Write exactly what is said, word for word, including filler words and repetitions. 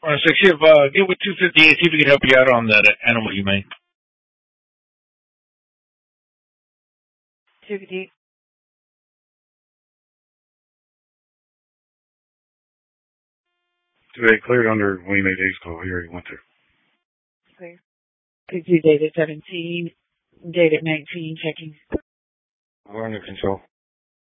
One six, if uh, get with two fifty-eight, see if we can help you out on that animal humane. two fifty-eight. Today cleared under William A. Davis call. Here he went there. Clear. two two dated seventeen, dated nineteen, checking. We're under control.